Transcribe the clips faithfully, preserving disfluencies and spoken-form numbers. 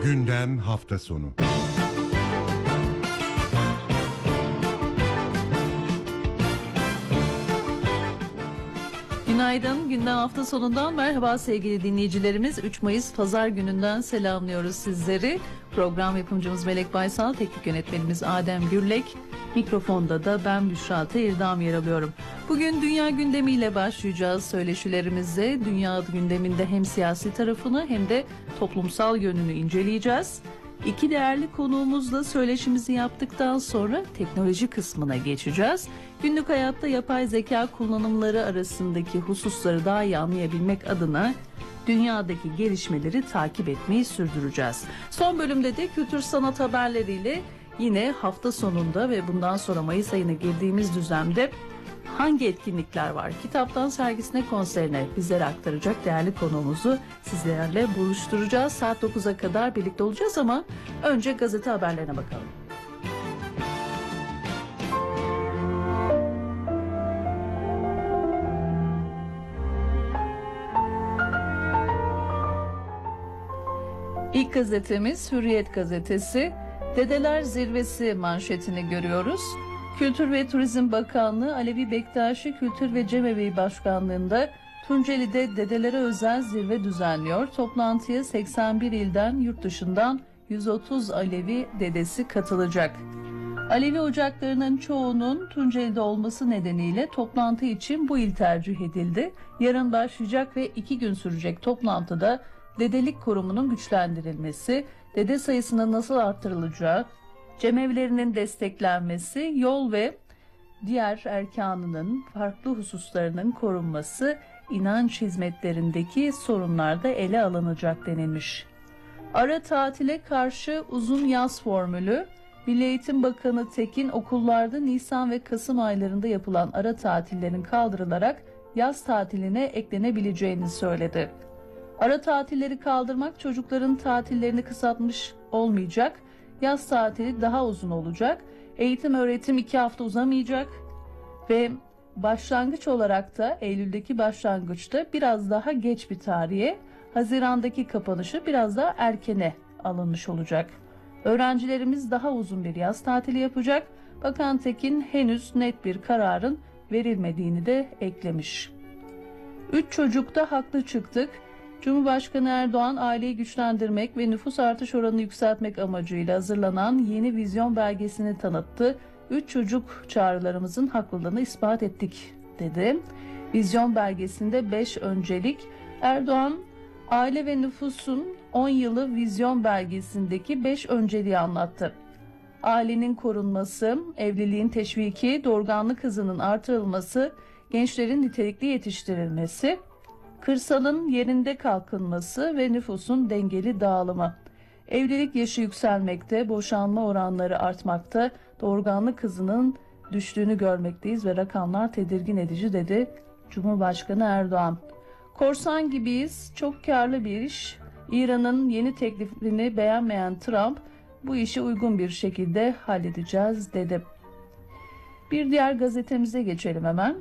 Gündem hafta sonu. Günaydın. Gündem hafta sonundan merhaba sevgili dinleyicilerimiz. üç Mayıs Pazar gününden selamlıyoruz sizleri. Program yapımcımız Melek Baysal, teknik yönetmenimiz Adem Gürlek. Mikrofonda da ben Büşra Teyirdam yer alıyorum. Bugün dünya gündemiyle başlayacağız söyleşilerimize. Dünya gündeminde hem siyasi tarafını hem de toplumsal yönünü inceleyeceğiz. İki değerli konuğumuzla söyleşimizi yaptıktan sonra teknoloji kısmına geçeceğiz. Günlük hayatta yapay zeka kullanımları arasındaki hususları daha iyi anlayabilmek adına dünyadaki gelişmeleri takip etmeyi sürdüreceğiz. Son bölümde de kültür sanat haberleriyle yine hafta sonunda ve bundan sonra Mayıs ayına girdiğimiz düzlemde hangi etkinlikler var? Kitaptan sergisine, konserine bizlere aktaracak değerli konuğumuzu sizlerle buluşturacağız. Saat dokuza kadar birlikte olacağız ama önce gazete haberlerine bakalım. İlk gazetemiz Hürriyet gazetesi. Dedeler Zirvesi manşetini görüyoruz. Kültür ve Turizm Bakanlığı Alevi Bektaşi Kültür ve Cemevi Başkanlığı'nda Tunceli'de dedelere özel zirve düzenliyor. Toplantıya seksen bir ilden, yurt dışından yüz otuz Alevi dedesi katılacak. Alevi ocaklarının çoğunun Tunceli'de olması nedeniyle toplantı için bu il tercih edildi. Yarın başlayacak ve iki gün sürecek toplantıda dedelik kurumunun güçlendirilmesi, dede sayısının nasıl artırılacağı, cemevlerinin desteklenmesi, yol ve diğer erkanının farklı hususlarının korunması, inanç hizmetlerindeki sorunlar da ele alınacak denilmiş. Ara tatile karşı uzun yaz formülü, Milli Eğitim Bakanı Tekin okullarda Nisan ve Kasım aylarında yapılan ara tatillerin kaldırılarak yaz tatiline eklenebileceğini söyledi. Ara tatilleri kaldırmak çocukların tatillerini kısaltmış olmayacak. Yaz tatili daha uzun olacak. Eğitim öğretim iki hafta uzamayacak. Ve başlangıç olarak da Eylül'deki başlangıçta biraz daha geç bir tarihe, Haziran'daki kapanışı biraz daha erkene alınmış olacak. Öğrencilerimiz daha uzun bir yaz tatili yapacak. Bakan Tekin henüz net bir kararın verilmediğini de eklemiş. Üç çocukta haklı çıktık. Cumhurbaşkanı Erdoğan aileyi güçlendirmek ve nüfus artış oranını yükseltmek amacıyla hazırlanan yeni vizyon belgesini tanıttı. Üç çocuk çağrılarımızın haklılığını ispat ettik dedi. Vizyon belgesinde beş öncelik, Erdoğan aile ve nüfusun on yılı vizyon belgesindeki beş önceliği anlattı. Ailenin korunması, evliliğin teşviki, doğurganlık hızının artırılması, gençlerin nitelikli yetiştirilmesi, kırsalın yerinde kalkınması ve nüfusun dengeli dağılımı. Evlilik yaşı yükselmekte, boşanma oranları artmakta, doğurganlık hızının düştüğünü görmekteyiz ve rakamlar tedirgin edici dedi Cumhurbaşkanı Erdoğan. Korsan gibiyiz, çok karlı bir iş. İran'ın yeni teklifini beğenmeyen Trump, bu işi uygun bir şekilde halledeceğiz dedi. Bir diğer gazetemize geçelim hemen.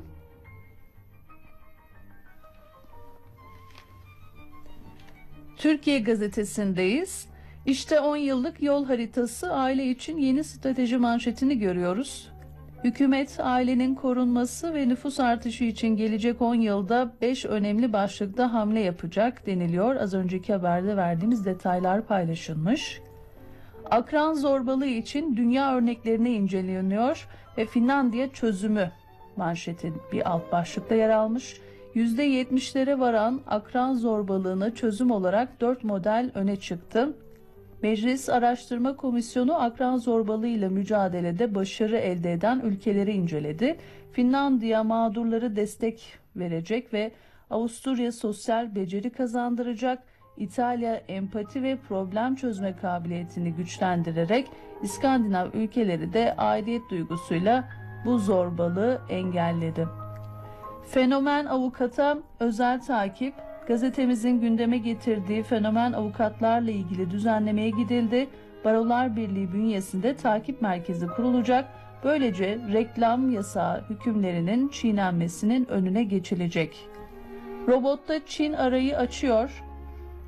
Türkiye gazetesindeyiz. İşte on yıllık yol haritası, aile için yeni strateji manşetini görüyoruz. Hükümet ailenin korunması ve nüfus artışı için gelecek on yılda beş önemli başlıkta hamle yapacak deniliyor. Az önceki haberde verdiğimiz detaylar paylaşılmış. Akran zorbalığı için dünya örneklerini inceleniyor ve Finlandiya çözümü manşeti bir alt başlıkta yer almış. yüzde yetmişlere varan akran zorbalığına çözüm olarak dört model öne çıktı. Meclis Araştırma Komisyonu akran zorbalığıyla mücadelede başarı elde eden ülkeleri inceledi. Finlandiya mağdurları destek verecek ve Avusturya sosyal beceri kazandıracak. İtalya empati ve problem çözme kabiliyetini güçlendirerek İskandinav ülkeleri de aidiyet duygusuyla bu zorbalığı engelledi. Fenomen avukata özel takip, gazetemizin gündeme getirdiği fenomen avukatlarla ilgili düzenlemeye gidildi. Barolar Birliği bünyesinde takip merkezi kurulacak. Böylece reklam yasağı hükümlerinin çiğnenmesinin önüne geçilecek. Robotta Çin arayı açıyor.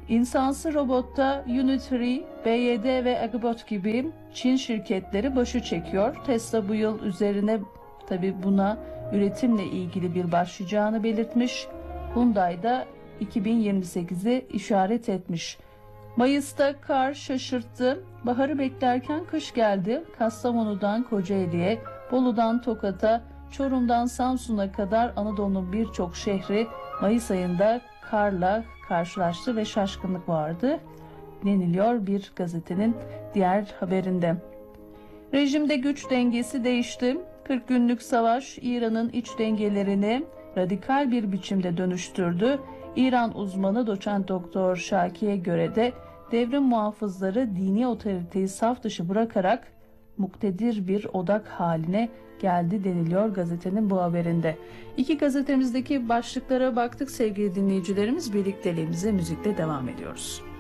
İnsansı robotta Unitree, B Y D ve Agobot gibi Çin şirketleri başı çekiyor. Tesla bu yıl üzerine tabi buna üretimle ilgili bir başlayacağını belirtmiş. Hyundai da iki bin yirmi sekizi işaret etmiş. Mayıs'ta kar şaşırttı. Baharı beklerken kış geldi. Kastamonu'dan Kocaeli'ye, Bolu'dan Tokat'a, Çorum'dan Samsun'a kadar Anadolu'nun birçok şehri Mayıs ayında karla karşılaştı ve şaşkınlık vardı deniliyor bir gazetenin diğer haberinde. Rejimde güç dengesi değişti. kırk günlük savaş İran'ın iç dengelerini radikal bir biçimde dönüştürdü. İran uzmanı doçent doktor Şaki'ye göre de devrim muhafızları dini otoriteyi saf dışı bırakarak muktedir bir odak haline geldi deniliyor gazetenin bu haberinde. İki gazetemizdeki başlıklara baktık sevgili dinleyicilerimiz. Birlikteliğimize müzikle devam ediyoruz.